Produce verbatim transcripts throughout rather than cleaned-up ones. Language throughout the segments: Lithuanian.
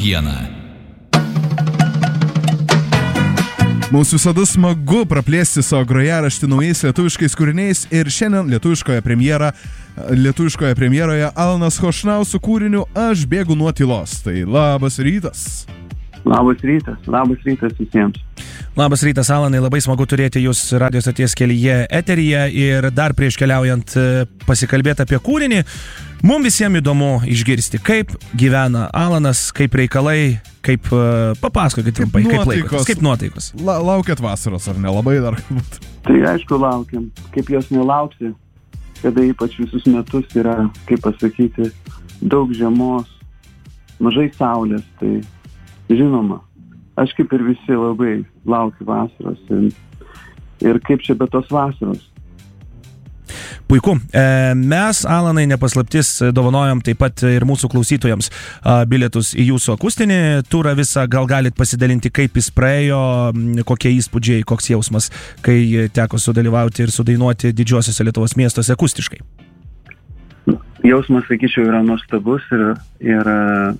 Jena. Mums visada smagu praplėsti savo grojaraštį naujais lietuviškais kūriniais ir šiandien lietuviškoje premjera, lietuviškoje premjeroje Alanas Chošnau su kūriniu Aš bėgu nuo tylos. Tai labas rytas. Labas rytas, labas rytas visiems. Labas rytas, Alanai, labai smagu turėti jūs Radio stoties kelyje eteryje ir dar prieš keliaujant pasikalbėti apie kūrinį, mums visiems įdomu išgirsti, kaip gyvena Alanas, kaip reikalai, kaip papasakokit trumpai, kaip laikotės, kaip nuotaikos. La, laukiat vasaros, ar nelabai dar? Tai aišku, laukiam. Kaip jos nelauksi, kada ypač visus metus yra, kaip pasakyti, daug žiemos, mažai saulės, tai žinoma. Aš kaip ir visi labai laukiu vasaros ir, ir kaip čia be tos vasaros. Puiku. Mes, Alanai, nepaslaptis, dovanojam taip pat ir mūsų klausytojams bilietus į jūsų akustinį turą visą. Gal galit pasidalinti, kaip jis praėjo, kokie įspūdžiai, koks jausmas, kai teko sudalyvauti ir sudainuoti didžiosiuose Lietuvos miestuose akustiškai? Jausmas, sakyčiau, yra nuostabus ir, ir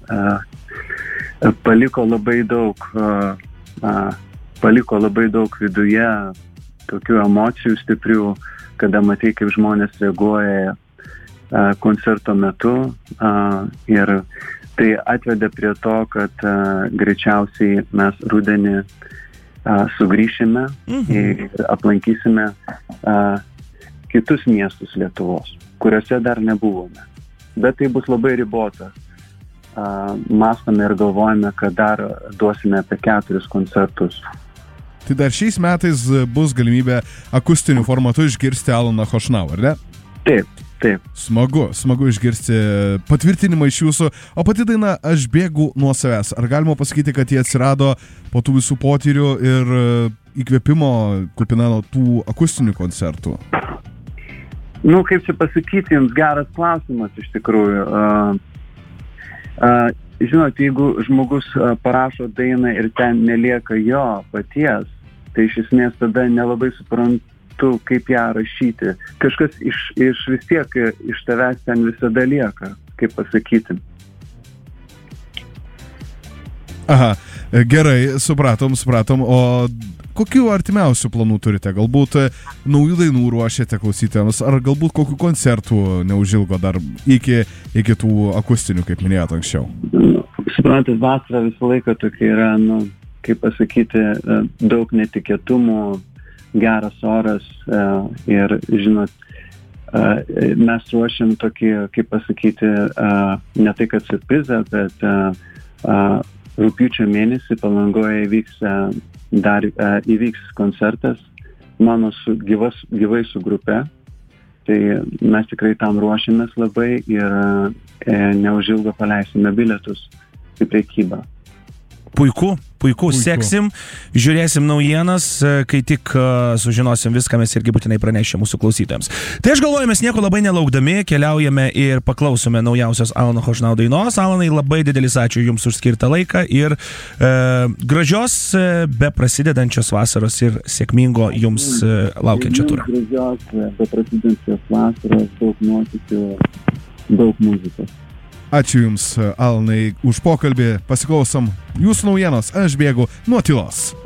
uh, paliko labai daug, uh, uh, paliko labai daug viduje tokių emocijų stiprių, kada matai, kaip žmonės reaguoja uh, koncerto metu uh, ir tai atvedė prie to, kad uh, greičiausiai mes rudenį uh, sugrįšime mhm. ir aplankysime uh, kitus miestus Lietuvos, kuriuose dar nebuvome. Bet tai bus labai ribota. Uh, mąstame ir galvojame, kad dar duosime apie keturis koncertus. Tai dar šiais metais bus galimybė akustiniu formatu išgirsti Alaną Chošnau, ar ne? Taip, taip. Smagu, smagu išgirsti patvirtinimą iš jūsų. O pati daina Aš bėgu nuo savęs. Ar galima pasakyti, kad jie atsirado po tų visų potyrių ir įkvėpimo kupina nuo tų akustinių koncertų? Nu, kaip čia pasakyti, jums geras klausimas iš tikrųjų. Uh, Uh, žinot, jeigu žmogus uh, parašo dainą ir ten nelieka jo paties, tai iš esmės tada nelabai suprantu, kaip ją rašyti. Kažkas iš, iš vis tiek iš tavęs ten visada lieka, kaip pasakyti. Aha, gerai, supratom, supratom. O kokių artimiausių planų turite? Galbūt naujų dainų ruošiate klausytojams, ar galbūt kokių koncertų neužilgo dar iki, iki tų akustinių, kaip minėjot anksčiau? Nu, suprantat, vasara visą laiką tokia yra, nu, kaip pasakyti, daug netikėtumų, geras oras ir, žinot, mes ruošiam tokį, kaip pasakyti, ne tai kad siurprizą, bet rugpjūčio mėnesį Palangoje įvyks dar uh, įvyks koncertas mano su, gyvas, gyvai su grupe, tai mes tikrai tam ruošiamės labai ir e, neužilgo paleisime bilietus į prekybą. Puiku, puiku, puiku, seksim, žiūrėsim naujienas, kai tik uh, sužinosim viską, mes irgi būtinai pranešim mūsų klausytojams. Tai aš galvoju, mes nieko labai nelaukdami keliaujame ir paklausome naujausios Alano Chošnau dainos. Alanai, labai didelis ačiū Jums už skirtą laiką ir uh, gražios, uh, be prasidedančios vasaros ir sėkmingo Jums uh, laukiančio turą. Gražios, be prasidedančios vasaros, daug nuotykių, daug muzikos. Ačiū Jums, Alanai, už pokalbį. Pasiklausom jūsų naujienos. Aš bėgu nuo tylos.